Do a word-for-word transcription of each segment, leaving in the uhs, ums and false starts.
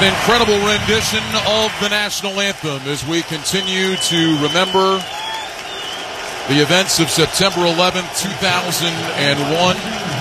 An incredible rendition of the national anthem as we continue to remember the events of September eleventh, two thousand one.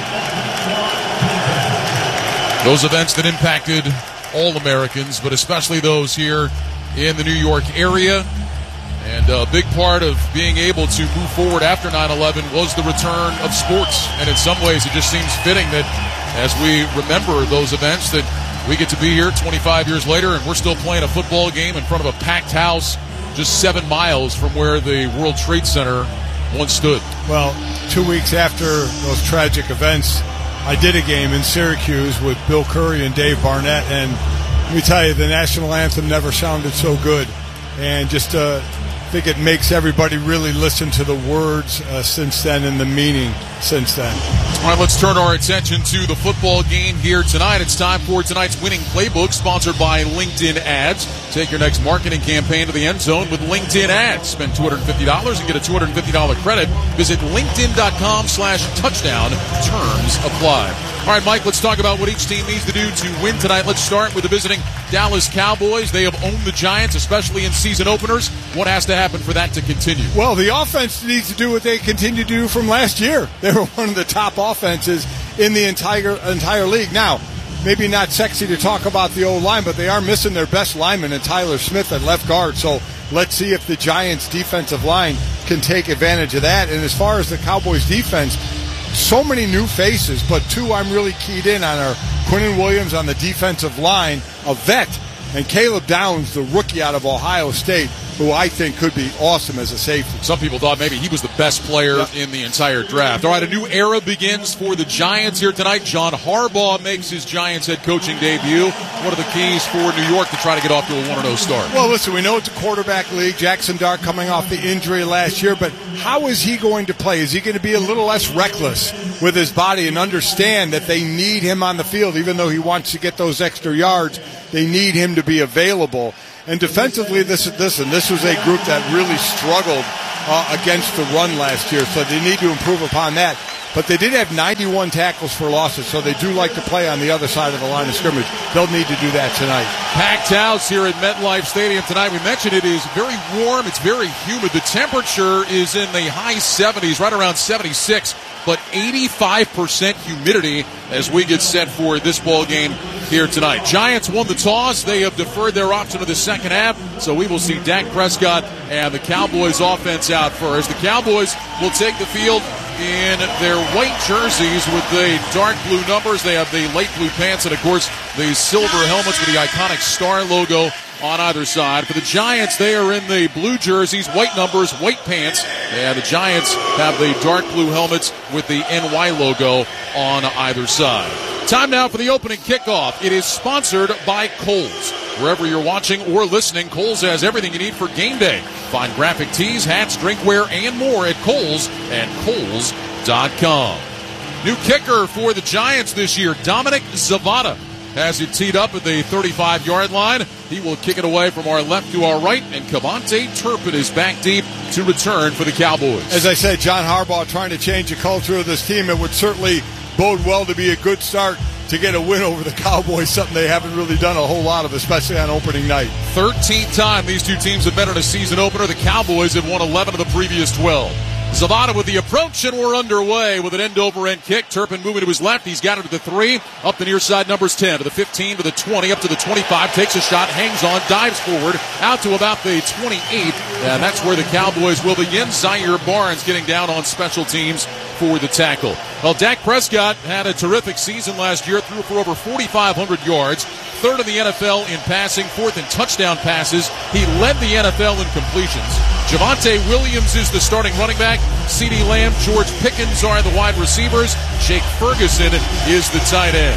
Those events that impacted all Americans, but especially those here in the New York area. And a big part of being able to move forward after nine eleven was the return of sports. And in some ways, it just seems fitting that as we remember those events, that we get to be here twenty-five years later and we're still playing a football game in front of a packed house just seven miles from where the World Trade Center once stood. Well, two weeks after those tragic events, I did a game in Syracuse with Bill Curry and Dave Barnett, and let me tell you, the national anthem never sounded so good. And just uh, I think it makes everybody really listen to the words uh, since then and the meaning since then. All right, let's turn our attention to the football game here tonight. It's time for tonight's winning playbook, sponsored by LinkedIn Ads. Take your next marketing campaign to the end zone with LinkedIn Ads. Spend two hundred fifty dollars and get a two hundred fifty dollars credit. Visit linkedin.com slash touchdown. Terms apply. All right, Mike, let's talk about what each team needs to do to win tonight. Let's start with the visiting Dallas Cowboys. They have owned the Giants, especially in season openers. What has to happen for that to continue? Well, the offense needs to do what they continue to do from last year. They were one of the top offenses in the entire entire league. Now, maybe not sexy to talk about the O-line, but they are missing their best lineman in Tyler Smith at left guard. So let's see if the Giants' defensive line can take advantage of that. And as far as the Cowboys' defense, so many new faces, but two I'm really keyed in on are Quinnen Williams on the defensive line, a vet, and Caleb Downs, the rookie out of Ohio State, who I think could be awesome as a safety. Some people thought maybe he was the best player yep. in the entire draft. All right, a new era begins for the Giants here tonight. John Harbaugh makes his Giants head coaching debut. What are the keys for New York to try to get off to a one and oh start? Well, listen, we know it's a quarterback league. Jackson Dart coming off the injury last year, but how is he going to play? Is he going to be a little less reckless with his body and understand that they need him on the field, even though he wants to get those extra yards? They need him to be available. And defensively, this listen, this was a group that really struggled uh, against the run last year, so they need to improve upon that. But they did have ninety-one tackles for losses, so they do like to play on the other side of the line of scrimmage. They'll need to do that tonight. Packed house here at MetLife Stadium tonight. We mentioned it is very warm. It's very humid. The temperature is in the high seventies, right around seventy-six, but eighty-five percent humidity as we get set for this ball game here tonight. Giants won the toss. They have deferred their option to the second half, so we will see Dak Prescott and the Cowboys offense out first. The Cowboys will take the field in their white jerseys with the dark blue numbers. They have the light blue pants and, of course, the silver helmets with the iconic star logo on either side. For the Giants, they are in the blue jerseys, white numbers, white pants, and the Giants have the dark blue helmets with the N Y logo on either side. Time now for the opening kickoff. It is sponsored by Kohl's. Wherever you're watching or listening, Kohl's has everything you need for game day. Find graphic tees, hats, drinkware, and more at Kohl's and Kohl's dot com. New kicker for the Giants this year, Dominic Zavada, has it teed up at the thirty-five-yard line. He will kick it away from our left to our right, and Cavante Turpin is back deep to return for the Cowboys. As I said, John Harbaugh trying to change the culture of this team. It would certainly bode well to be a good start to get a win over the Cowboys, something they haven't really done a whole lot of, especially on opening night. thirteenth time these two teams have met in a season opener. The Cowboys have won eleven of the previous twelve. Zavada with the approach, and we're underway with an end-over-end kick. Turpin moving to his left. He's got it to the three, up the near side numbers ten, to the fifteen, to the twenty, up to the twenty-five, takes a shot, hangs on, dives forward, out to about the twenty-eight, and that's where the Cowboys will begin. Zaire Barnes getting down on special teams for the tackle. Well, Dak Prescott had a terrific season last year, threw for over forty-five hundred yards, third in the N F L in passing, fourth in touchdown passes. He led the N F L in completions. Javonte Williams is the starting running back. CeeDee Lamb, George Pickens are the wide receivers. Jake Ferguson is the tight end.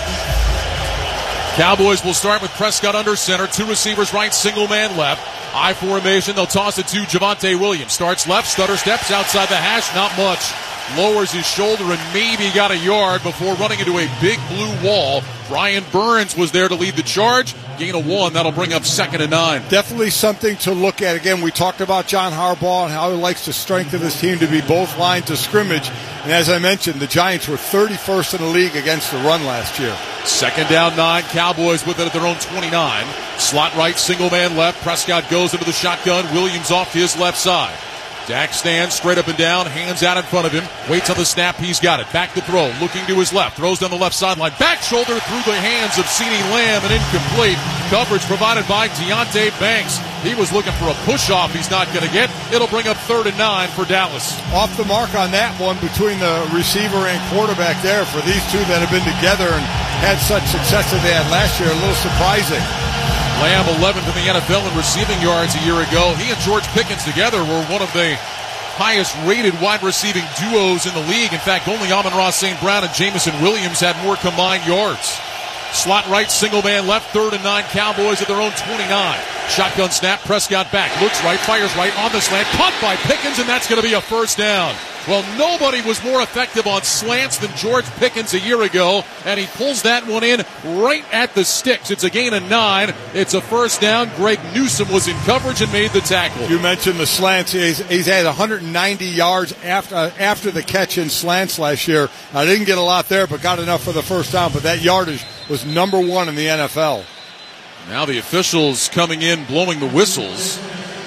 Cowboys will start with Prescott under center, two receivers right, single man left. I formation, they'll toss it to Javonte Williams. Starts left, stutter steps outside the hash, not much. Lowers his shoulder and maybe got a yard before running into a big blue wall. Brian Burns was there to lead the charge. Gain of one, that'll bring up second and nine. Definitely something to look at. Again, we talked about John Harbaugh and how he likes to strengthen his team to be both lines of scrimmage. And as I mentioned, the Giants were thirty-first in the league against the run last year. Second down, nine. Cowboys with it at their own twenty-nine. Slot right, single man left. Prescott goes into the shotgun. Williams off to his left side. Dak stands straight up and down, hands out in front of him, waits on the snap, he's got it. Back to throw, looking to his left, throws down the left sideline, back shoulder through the hands of CeeDee Lamb, and incomplete. Coverage provided by Deonte Banks. He was looking for a push-off he's not going to get. It'll bring up third and nine for Dallas. Off the mark on that one between the receiver and quarterback there for these two that have been together and had such success that they had last year. A little surprising. Lamb, eleventh in the N F L in receiving yards a year ago. He and George Pickens together were one of the highest-rated wide receiving duos in the league. In fact, only Amon-Ra Saint Brown and Jameson Williams had more combined yards. Slot right, single man left, third and nine. Cowboys at their own twenty-nine. Shotgun snap, Prescott back, looks right, fires right on the slant, caught by Pickens, and that's going to be a first down. Well, nobody was more effective on slants than George Pickens a year ago, and he pulls that one in right at the sticks. It's a gain of nine. It's a first down. Greg Newsome was in coverage and made the tackle. You mentioned the slants. He's, he's had one hundred ninety yards after uh, after the catch in slants last year. I didn't get a lot there, but got enough for the first down. But that yardage was number one in the N F L. Now the officials coming in, blowing the whistles.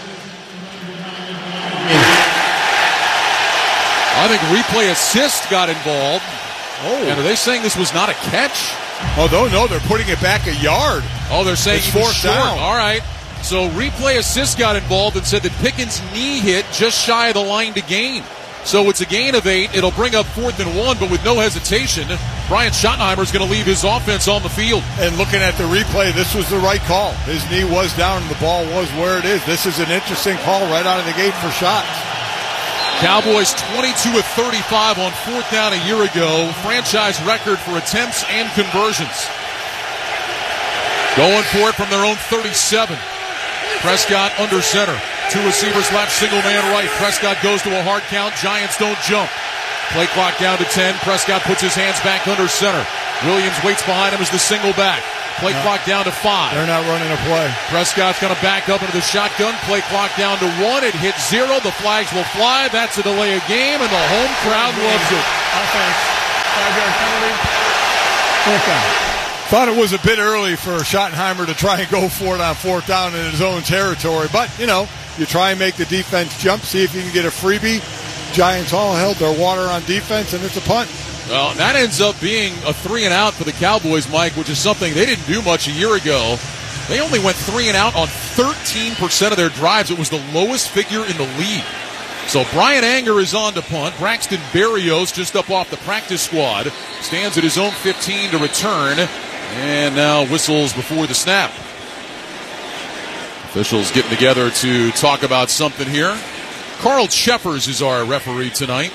I think replay assist got involved. Oh. And are they saying this was not a catch? Oh, no, no, they're putting it back a yard. Oh, they're saying it's he was fourth short. down. All right. So replay assist got involved and said that Pickens' knee hit just shy of the line to gain. So it's a gain of eight. It'll bring up fourth and one, but with no hesitation, Brian Schottenheimer is going to leave his offense on the field. And looking at the replay, this was the right call. His knee was down and the ball was where it is. This is an interesting call right out of the gate for shots. Cowboys twenty-two of thirty-five on fourth down a year ago. Franchise record for attempts and conversions. Going for it from their own thirty-seven. Prescott under center. Two receivers left, single man right. Prescott goes to a hard count. Giants don't jump. Play clock down to ten. Prescott puts his hands back under center. Williams waits behind him as the single back. Play no. clock down to five. They're not running a play. Prescott's going to back up into the shotgun. Play clock down to one. It hits zero. The flags will fly. That's a delay of game, and the home crowd loves it. Offense. Five-yard penalty. Fourth down. Thought it was a bit early for Schottenheimer to try and go for it on fourth down in his own territory. But, you know, you try and make the defense jump, see if you can get a freebie. Giants all held their water on defense, and it's a punt. Well, that ends up being a three and out for the Cowboys, Mike, which is something they didn't do much a year ago. They only went three and out on thirteen percent of their drives. It was the lowest figure in the league. So Brian Anger is on to punt. Braxton Berrios just up off the practice squad. Stands at his own fifteen to return. And now whistles before the snap. Officials getting together to talk about something here. Carl Cheffers is our referee tonight.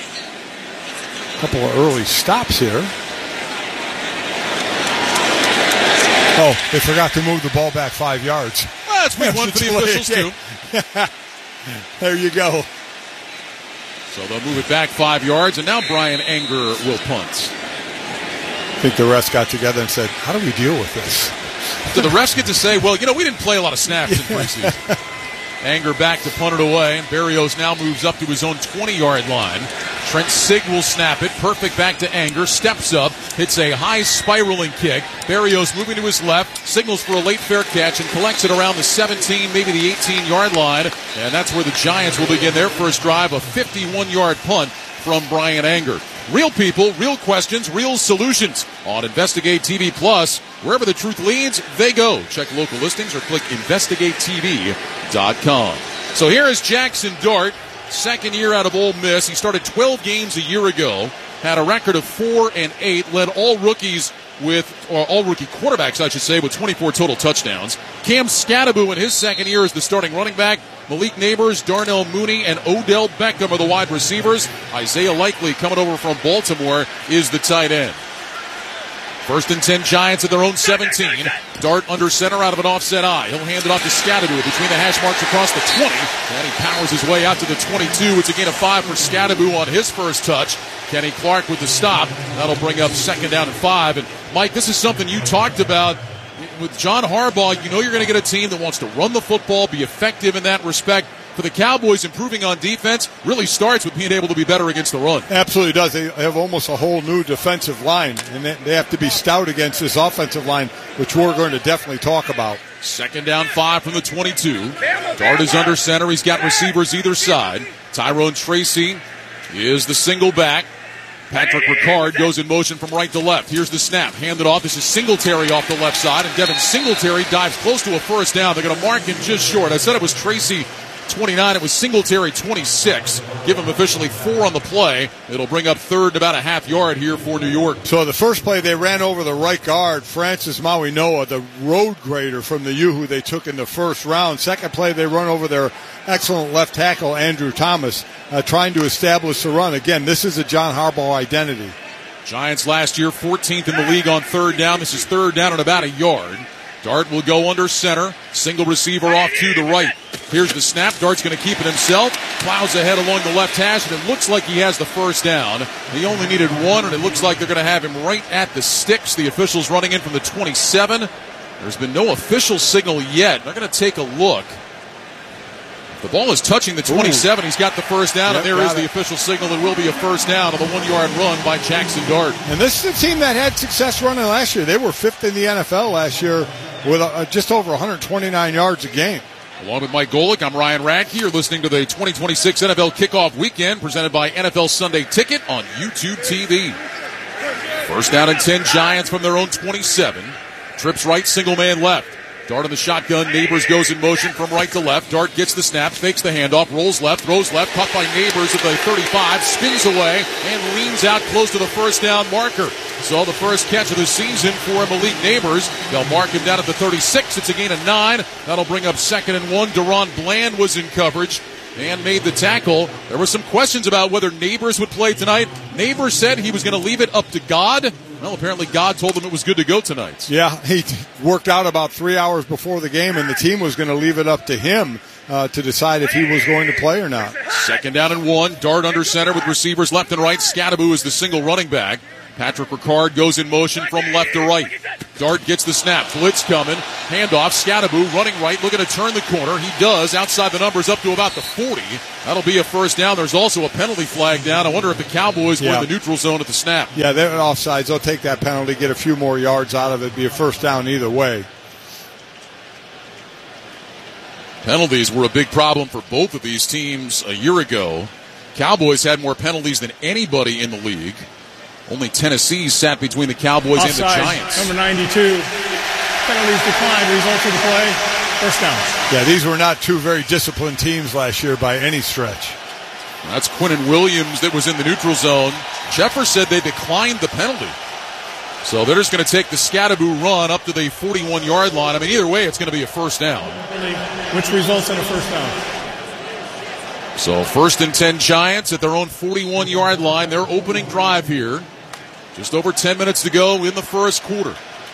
A couple of early stops here. Oh, they forgot to move the ball back five yards. Well, that's week one for the officials, too. There you go. So they'll move it back five yards, and now Brian Anger will punt. I think the refs got together and said, how do we deal with this? Did the refs get to say, well, you know, we didn't play a lot of snaps in preseason. Anger back to punt it away. Berrios now moves up to his own twenty-yard line. Trent Sig will snap it. Perfect back to Anger. Steps up. Hits a high spiraling kick. Berrios moving to his left. Signals for a late fair catch and collects it around the seventeen, maybe the eighteen-yard line. And that's where the Giants will begin their first drive. A fifty-one-yard punt from Brian Anger. Real people, real questions, real solutions on Investigate T V Plus. Wherever the truth leads, they go. Check local listings or click investigate T V dot com. So here is Jackson Dart, second year out of Ole Miss. He started twelve games a year ago, had a record of four and eight, led all rookies with, or all rookie quarterbacks, I should say, with twenty-four total touchdowns. Cam Scadaboo in his second year as the starting running back. Malik Neighbors, Darnell Mooney, and Odell Beckham are the wide receivers. Isaiah Likely coming over from Baltimore is the tight end. First and ten Giants at their own seventeen. Dart under center out of an offset eye. He'll hand it off to Scadaboo between the hash marks across the twenty. And he powers his way out to the twenty-two. It's a gain of five for Scadaboo on his first touch. Kenny Clark with the stop. That'll bring up second down and five. And Mike, this is something you talked about. With John Harbaugh, you know you're going to get a team that wants to run the football, be effective in that respect. for the Cowboys, improving on defense really starts with being able to be better against the run. Absolutely does. They have almost a whole new defensive line, and they have to be stout against this offensive line, which we're going to definitely talk about. Second down, five from the twenty-two. Dart is under center. He's got receivers either side. Tyrone Tracy is the single back. Patrick Ricard goes in motion from right to left. Here's the snap. Handed off. This is Singletary off the left side, and Devin Singletary dives close to a first down. They're going to mark him just short. I said it was Tracy twenty-nine. It was Singletary twenty-six. Give him officially four on the play. It'll bring up third and about a half yard here for New York. So the first play, they ran over the right guard, Francis Mawinoa, the road grader from the U who they took in the first round. Second play, they run over their excellent left tackle, Andrew Thomas, uh, trying to establish the run. Again, this is a John Harbaugh identity. Giants last year, fourteenth in the league on third down. This is third down at about a yard. Dart will go under center. Single receiver off to the right. Here's the snap. Dart's going to keep it himself. Plows ahead along the left hash, and it looks like he has the first down. He only needed one, and it looks like they're going to have him right at the sticks. The officials running in from the twenty-seven. There's been no official signal yet. They're going to take a look. The ball is touching the twenty-seven. Ooh. He's got the first down, yep, and there is the it. official signal. It will be a first down on the one-yard run by Jackson Dart. And this is a team that had success running last year. They were fifth in the N F L last year with uh, just over one hundred twenty-nine yards a game. Along with Mike Golick, I'm Ryan Radke. You're listening to the twenty twenty-six N F L Kickoff Weekend presented by N F L Sunday Ticket on YouTube T V. First down and ten, Giants from their own twenty-seven. Trips right, single man left. Dart in the shotgun. Neighbors goes in motion from right to left. Dart gets the snap, fakes the handoff, rolls left, throws left, caught by Neighbors at the thirty-five, spins away, and leans out close to the first down marker. So the first catch of the season for Malik Neighbors. They'll mark him down at the thirty-six. It's a gain of nine. That'll bring up second and one. Deron Bland was in coverage and made the tackle. There were some questions about whether Neighbors would play tonight. Neighbors said he was going to leave it up to God. Well, apparently God told him it was good to go tonight. Yeah, he worked out about three hours before the game, and the team was going to leave it up to him uh, to decide if he was going to play or not. Second down and one. Dart under center with receivers left and right. Scattaboo is the single running back. Patrick Ricard goes in motion from left to right. Dart gets the snap. Blitz coming. Handoff. Scattaboo running right, looking to turn the corner. He does. Outside the numbers up to about the forty. That'll be a first down. There's also a penalty flag down. I wonder if the Cowboys yeah. were in the neutral zone at the snap. Yeah, they're offsides. They'll take that penalty, get a few more yards out of it. Be a first down either way. Penalties were a big problem for both of these teams a year ago. Cowboys had more penalties than anybody in the league. Only Tennessee sat between the Cowboys Offside, and the Giants. Number ninety-two. Penalties declined. Result of the play, first down. Yeah, these were not two very disciplined teams last year by any stretch. That's Quinnen Williams that was in the neutral zone. Jeffers said they declined the penalty. So they're just going to take the Scattaboo run up to the forty-one-yard line. I mean, either way, it's going to be a first down. Which results in a first down. So first and ten Giants at their own forty-one-yard line. Their opening drive here. Just over ten minutes to go in the first quarter.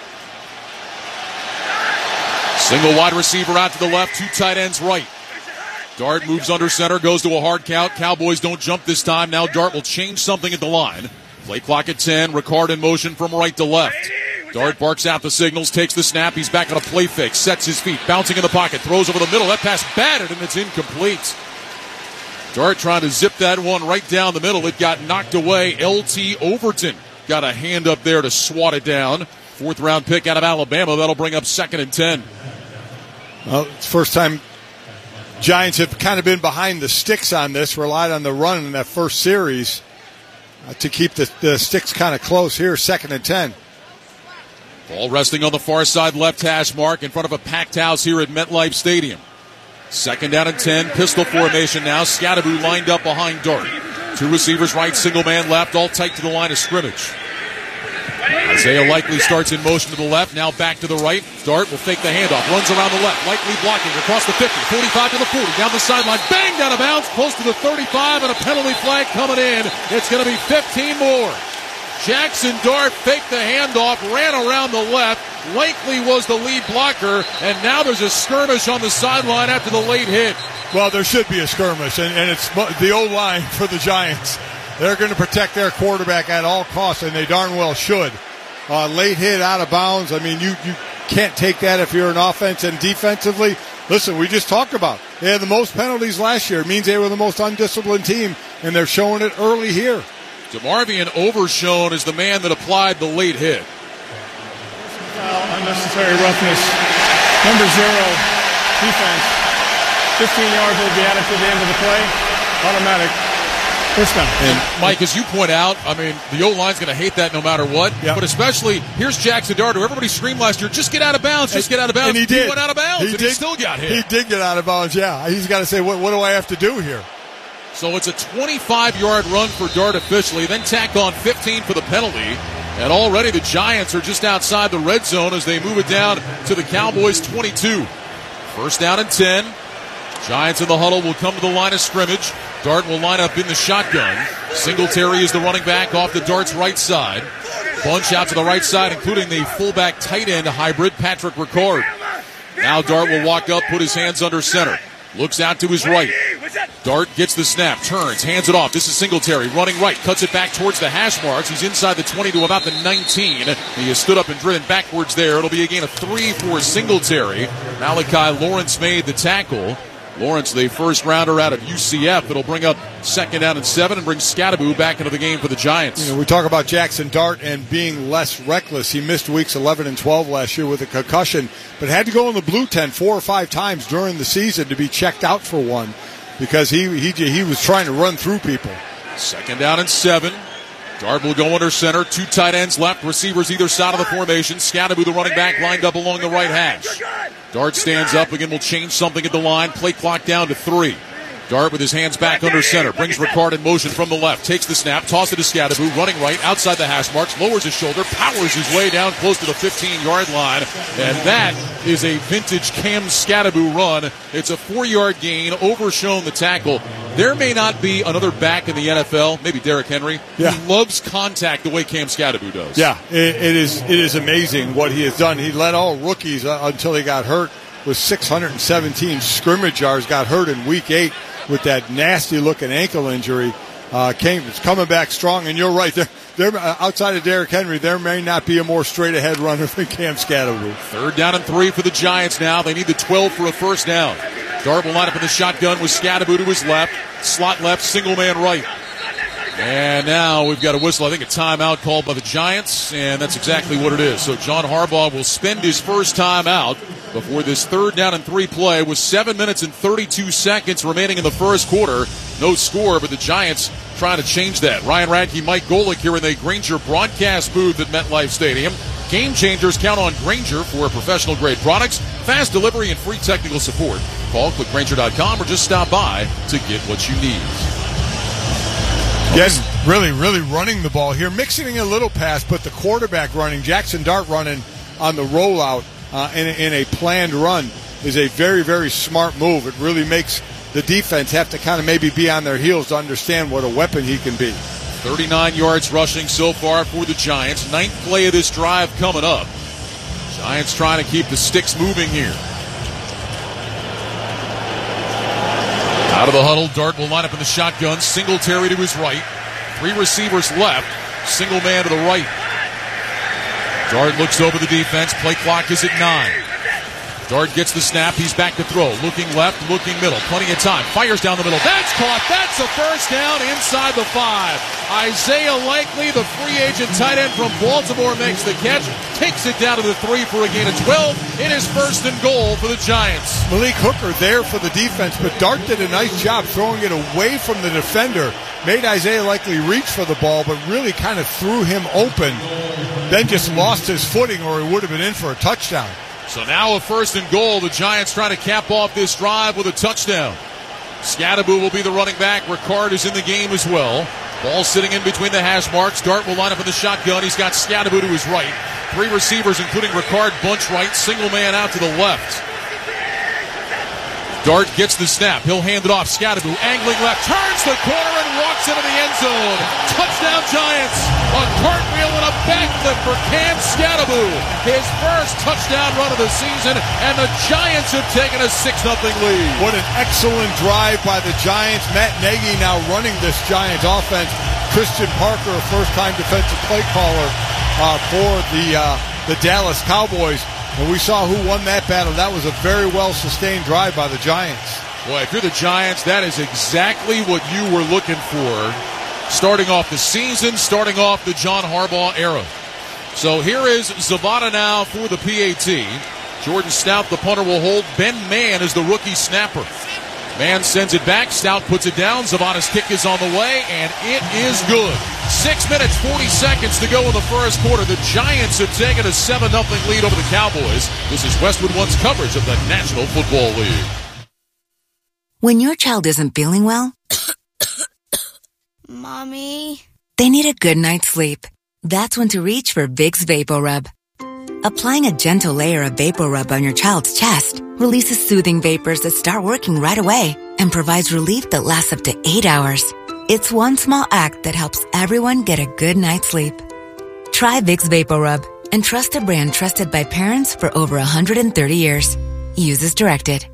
Single wide receiver out to the left, two tight ends right. Dart moves under center, goes to a hard count. Cowboys don't jump this time. Now Dart will change something at the line. Play clock at ten. Ricard in motion from right to left. Dart barks out the signals, takes the snap. He's back on a play fake, sets his feet, bouncing in the pocket, throws over the middle. That pass batted, and it's incomplete. Dart trying to zip that one right down the middle. It got knocked away. L T Overton got a hand up there to swat it down. Fourth round pick out of Alabama. That'll bring up second and ten. Well, it's the first time Giants have kind of been behind the sticks on this, relied on the run in that first series uh, to keep the, the sticks kind of close here, second and ten. Ball resting on the far side left hash mark in front of a packed house here at MetLife Stadium. Second down and ten, pistol formation now. Scattaboo lined up behind Dart. Two receivers right, single man left, all tight to the line of scrimmage. Isaiah Likely starts in motion to the left, now back to the right. Dart will fake the handoff, runs around the left. Likely blocking across the fifty, forty-five to the forty, down the sideline, banged out of bounds, close to the thirty-five, and a penalty flag coming in. It's going to be fifteen more. Jackson Dart faked the handoff, ran around the left. Likely was the lead blocker, and now there's a skirmish on the sideline after the late hit. Well, there should be a skirmish, and, and it's the O-line for the Giants. They're going to protect their quarterback at all costs, and they darn well should. Uh, late hit out of bounds. I mean, you, you can't take that if you're an offense. And defensively, listen, we just talked about They had the most penalties last year. It means they were the most undisciplined team, and they're showing it early here. DeMarvion Overshown is the man that applied the late hit. Foul, unnecessary roughness. Number zero, defense. fifteen yards will be added to the end of the play. Automatic. First down. And Mike, as you point out, I mean, the O-line's going to hate that no matter what. Yep. But especially, here's Jackson Dart, who everybody screamed last year, just get out of bounds, just get out of bounds. And he did. He went out of bounds, he and did. he still got hit. He did get out of bounds, yeah. He's got to say, what, what do I have to do here? So it's a twenty-five-yard run for Dart officially, then tack on fifteen for the penalty. And already the Giants are just outside the red zone as they move it down to the Cowboys' twenty-two. First down and ten. Giants in the huddle will come to the line of scrimmage. Dart will line up in the shotgun. Singletary is the running back off the Dart's right side. Bunch out to the right side, including the fullback tight end hybrid, Patrick Ricard. Now Dart will walk up, put his hands under center. Looks out to his right. Dart gets the snap, turns, hands it off. This is Singletary running right, cuts it back towards the hash marks. He's inside the twenty to about the nineteen. He has stood up and driven backwards there. It'll be a gain of three for Singletary. Malachi Lawrence made the tackle. Lawrence, the first rounder out of U C F. It'll bring up second down and seven and bring Scattaboo back into the game for the Giants. You know, we talk about Jackson Dart and being less reckless. He missed weeks eleven and twelve last year with a concussion, but had to go in the blue tent four or five times during the season to be checked out for one because he he, he was trying to run through people. Second down and seven. Dart will go under center. Two tight ends left. Receivers either side of the formation. Scattaboo, the running back, lined up along the right hash. Dart stands up. Again, will change something at the line. Play clock down to three. Dart with his hands back under center. Brings Ricard in motion from the left. Takes the snap. Toss it to Scattaboo. Running right outside the hash marks. Lowers his shoulder. Powers his way down close to the fifteen-yard line. And that is a vintage Cam Scattaboo run. It's a four-yard gain. Overshown the tackle. There may not be another back in the N F L, maybe Derrick Henry, yeah. who loves contact the way Cam Scattaboo does. Yeah, it, it is it is amazing what he has done. He led all rookies uh, until he got hurt with six hundred seventeen scrimmage yards, got hurt in week eight with that nasty-looking ankle injury. Uh, came, is coming back strong, and you're right. There, there, uh, outside of Derrick Henry, there may not be a more straight-ahead runner than Cam Scattaboo. Third down and three for the Giants now. They need the twelve for a first down. Dart will line up in the shotgun with Scattaboo to his left. Slot left, single man right. And now we've got a whistle, I think a timeout called by the Giants, and that's exactly what it is. So John Harbaugh will spend his first time out before this third down and three play with seven minutes and thirty-two seconds remaining in the first quarter. No score, but the Giants trying to change that. Ryan Radke, Mike Golick here in the Grainger broadcast booth at MetLife Stadium. Game changers, count on Grainger for professional grade products, fast delivery, and free technical support. Call click Grainger dot com or just stop by to get what you need. Yes, really, really running the ball here, mixing a little pass, but the quarterback running, Jackson Dart running on the rollout uh, in, a, in a planned run is a very, very smart move. It really makes the defense have to kind of maybe be on their heels to understand what a weapon he can be. thirty-nine yards rushing so far for the Giants. Ninth play of this drive coming up. Giants trying to keep the sticks moving here. Out of the huddle, Dart will line up in the shotgun. Singletary to his right. Three receivers left. Single man to the right. Dart looks over the defense. Play clock is at nine. Dart gets the snap. He's back to throw. Looking left, looking middle. Plenty of time. Fires down the middle. That's caught. That's a first down inside the five. Isaiah Likely, the free agent tight end from Baltimore, makes the catch. Takes it down to the three for a gain of twelve. It is first and goal for the Giants. Malik Hooker there for the defense, but Dart did a nice job throwing it away from the defender. Made Isaiah Likely reach for the ball, but really kind of threw him open. Then just lost his footing, or he would have been in for a touchdown. So now a first and goal. The Giants trying to cap off this drive with a touchdown. Scattaboo will be the running back. Ricard is in the game as well. Ball sitting in between the hash marks. Dart will line up in the shotgun. He's got Scattaboo to his right. Three receivers, including Ricard, bunch right. Single man out to the left. Dart gets the snap. He'll hand it off. Scattaboo angling left. Turns the corner and walks into the end zone. Touchdown Giants. A cartwheel and a backflip for Cam Scattaboo. His first touchdown run of the season, and the Giants have taken a six nothing lead. What an excellent drive by the Giants. Matt Nagy now running this Giants offense. Christian Parker, a first-time defensive play caller uh, for the uh, the Dallas Cowboys. And we saw who won that battle. That was a very well-sustained drive by the Giants. Boy, if you're the Giants, that is exactly what you were looking for. Starting off the season, starting off the John Harbaugh era. So here is Zavada now for the P A T. Jordan Stout, the punter, will hold. Ben Mann is the rookie snapper. Mann sends it back. Stout puts it down. Zavada's kick is on the way, and it is good. Six minutes, forty seconds to go in the first quarter. The Giants have taken a seven nothing lead over the Cowboys. This is Westwood One's coverage of the National Football League. When your child isn't feeling well, Mommy, they need a good night's sleep. That's when to reach for Vicks VapoRub. Applying a gentle layer of VapoRub on your child's chest releases soothing vapors that start working right away and provides relief that lasts up to eight hours. It's one small act that helps everyone get a good night's sleep. Try Vicks VapoRub and trust a brand trusted by parents for over one hundred thirty years. Use as directed.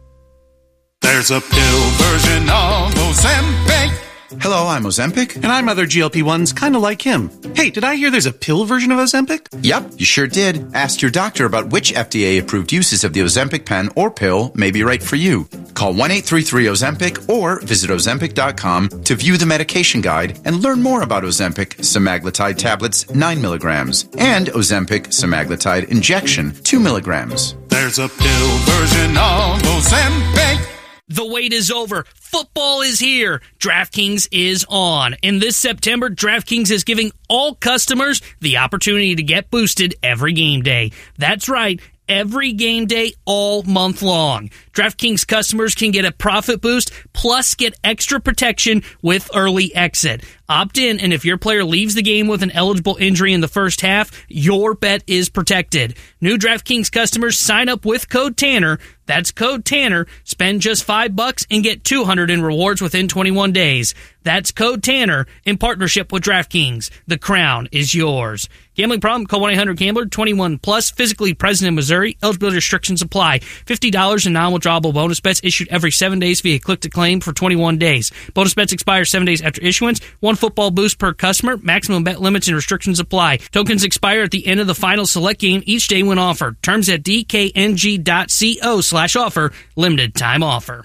There's a pill version of Ozempic. Hello, I'm Ozempic. And I'm other G L P ones kind of like him. Hey, did I hear there's a pill version of Ozempic? Yep, you sure did. Ask your doctor about which F D A-approved uses of the Ozempic pen or pill may be right for you. Call one eight three three Ozempic or visit Ozempic dot com to view the medication guide and learn more about Ozempic semaglutide tablets nine milligrams and Ozempic semaglutide injection two milligrams. There's a pill version of Ozempic. The wait is over. Football is here. DraftKings is on. And this September, DraftKings is giving all customers the opportunity to get boosted every game day. That's right. Every game day all month long. DraftKings customers can get a profit boost plus get extra protection with early exit. Opt in, and if your player leaves the game with an eligible injury in the first half, your bet is protected. New DraftKings customers sign up with code Tanner. That's code Tanner. Spend just five bucks and get two hundred in rewards within twenty-one days. That's code Tanner in partnership with DraftKings. The crown is yours. Gambling problem? Call one eight hundred gambler. twenty-one plus. Physically present in Missouri. Eligibility restrictions apply. fifty dollars in non-withdrawable bonus bets issued every seven days via click-to-claim for twenty-one days. Bonus bets expire seven days after issuance. One football boost per customer. Maximum bet limits and restrictions apply. Tokens expire at the end of the final select game each day when offered. Terms at d k n g dot co slash offer. Limited time offer.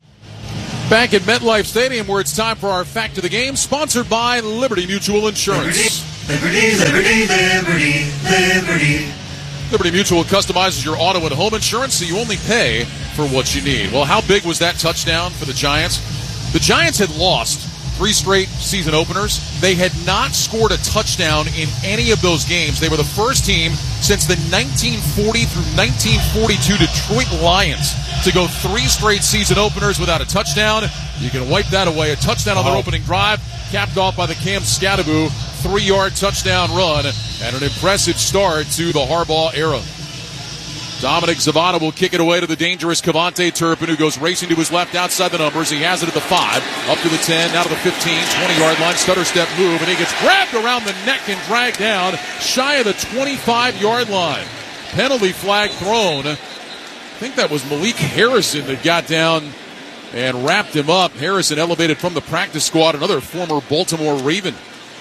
Back at MetLife Stadium, where it's time for our Fact of the Game, sponsored by Liberty Mutual Insurance. Liberty, Liberty, Liberty, Liberty. Liberty Mutual customizes your auto and home insurance so you only pay for what you need. Well, how big was that touchdown for the Giants? The Giants had lost three straight season openers. They had not scored a touchdown in any of those games. They were the first team since the nineteen forty through nineteen forty-two Detroit Lions to go three straight season openers without a touchdown. You can wipe that away. A touchdown on their opening drive, capped off by the Cam Scadaboo three-yard touchdown run, and an impressive start to the Harbaugh era. Dominic Zavada will kick it away to the dangerous Cavante Turpin, who goes racing to his left outside the numbers. He has it at the five, up to the ten, now to the fifteen, twenty-yard line, stutter step move, and he gets grabbed around the neck and dragged down shy of the twenty-five-yard line. Penalty flag thrown. I think that was Malik Harrison that got down and wrapped him up. Harrison elevated from the practice squad, another former Baltimore Raven.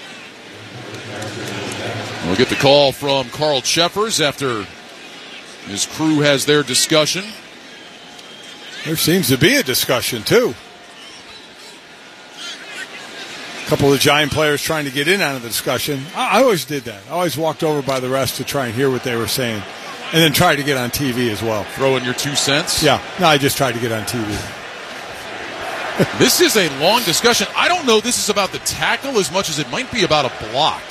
We'll get the call from Carl Cheffers after his crew has their discussion. There seems to be a discussion, too. A couple of Giant players trying to get in on the discussion. I, I always did that. I always walked over by the rest to try and hear what they were saying. And then tried to get on T V as well. Throw in your two cents? Yeah. No, I just tried to get on T V. This is a long discussion. I don't know this is about the tackle as much as it might be about a block.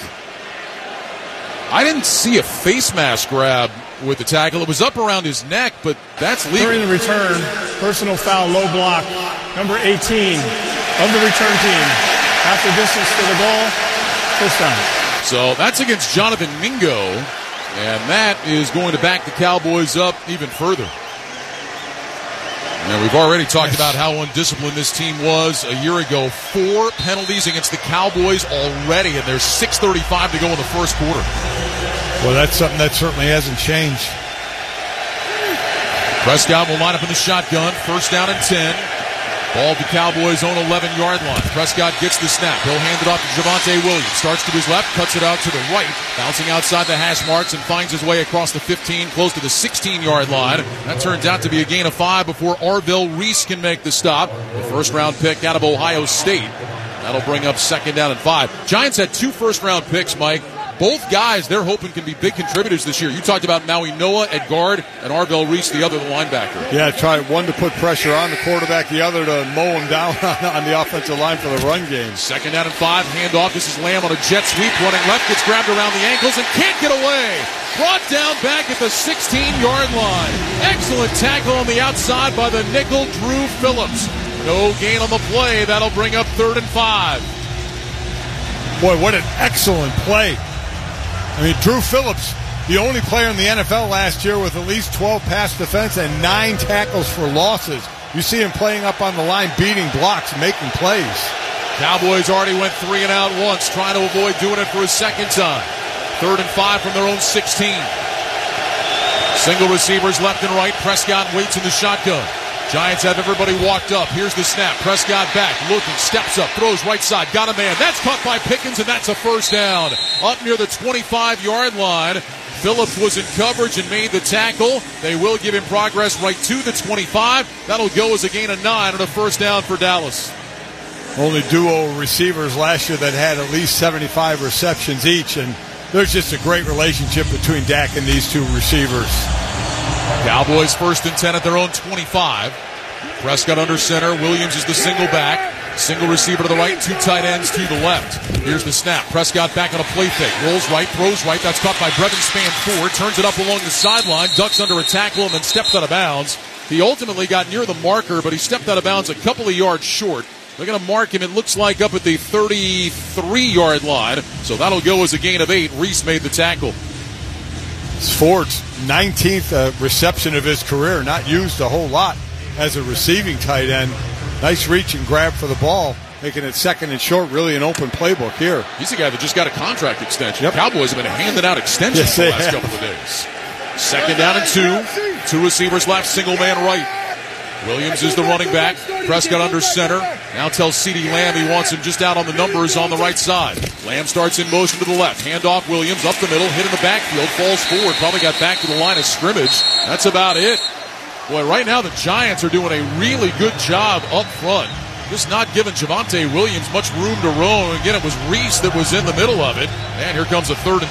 I didn't see a face mask grab with the tackle. It was up around his neck, but that's legal. During the return, personal foul, low block, number eighteen of the return team. Half the distance to the goal, first down. So that's against Jonathan Mingo, and that is going to back the Cowboys up even further. Now, we've already talked about how undisciplined this team was a year ago. Four penalties against the Cowboys already, and there's six thirty-five to go in the first quarter. Well, that's something that certainly hasn't changed. Prescott will line up in the shotgun. First down and ten. Ball to Cowboys' own eleven-yard line. Prescott gets the snap. He'll hand it off to Javonte Williams. Starts to his left, cuts it out to the right. Bouncing outside the hash marks and finds his way across the fifteen, close to the sixteen-yard line. That turns out to be a gain of five before Arvell Reese can make the stop. The first-round pick out of Ohio State. That'll bring up second down and five. Giants had two first-round picks, Mike. Both guys they're hoping can be big contributors this year. You talked about Maui Noah at guard and Arvell Reese, the other linebacker. Yeah, try one to put pressure on the quarterback, the other to mow him down on the offensive line for the run game. Second down and five, handoff. This is Lamb on a jet sweep, running left, gets grabbed around the ankles and can't get away. Brought down back at the sixteen-yard line. Excellent tackle on the outside by the nickel Drew Phillips. No gain on the play. That'll bring up third and five. Boy, what an excellent play. I mean, Drew Phillips, the only player in the N F L last year with at least twelve pass defense and nine tackles for losses. You see him playing up on the line, beating blocks, making plays. Cowboys already went three and out once, trying to avoid doing it for a second time. Third and five from their own sixteen. Single receivers left and right. Prescott waits in the shotgun. Giants have everybody walked up. Here's the snap. Prescott back, looking, steps up, throws right side, got a man. That's caught by Pickens, and that's a first down. Up near the twenty-five-yard line. Phillips was in coverage and made the tackle. They will give him progress right to the twenty-five. That'll go as a gain of nine and a first down for Dallas. Only duo receivers last year that had at least seventy-five receptions each, and there's just a great relationship between Dak and these two receivers. Cowboys first and ten at their own twenty-five. Prescott under center. Williams is the single back. Single receiver to the right, two tight ends to the left. Here's the snap. Prescott back on a play fake. Rolls right, throws right. That's caught by Brevin Spann-Ford. Turns it up along the sideline. Ducks under a tackle and then steps out of bounds. He ultimately got near the marker, but he stepped out of bounds a couple of yards short. They're going to mark him, it looks like, up at the thirty-three-yard line. So that'll go as a gain of eight. Reese made the tackle. It's Ford's nineteenth uh, reception of his career, not used a whole lot as a receiving tight end. Nice reach and grab for the ball, making it second and short, really an open playbook here. He's a guy that just got a contract extension. Yep. Cowboys have been handing out extensions yes, for the last have. couple of days. Second down and two. Two receivers left, single man right. Williams is the running back. Prescott under center. Now tells CeeDee Lamb he wants him just out on the numbers on the right side. Lamb starts in motion to the left. Handoff Williams up the middle, hit in the backfield, falls forward, probably got back to the line of scrimmage. That's about it. Boy, right now the Giants are doing a really good job up front. Just not giving Javonte Williams much room to roam. Again, it was Reese that was in the middle of it. And here comes a third and